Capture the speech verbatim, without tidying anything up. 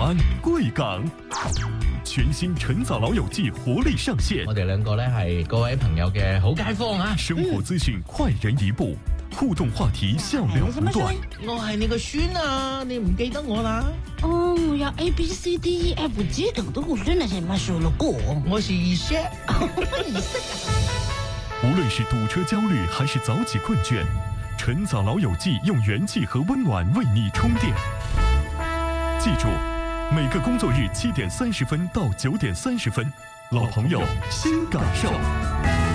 安、贵港。全新晨早老友記活力上線， 我哋兩個咧係各位朋友嘅好街坊啊！ 生活資訊快人一步，互動話題笑料不斷。 我係你個孫啊，你唔記得我啦？ 哦，我要 A B C D E F G 等的我孫係什麼說了過？ 我是二叔。 二叔。 無論是堵車焦慮還是早起困倦，晨早老友記用元氣和溫暖為你充電。記住，每個工作日七點三十分到九點三十分，老朋友新感受。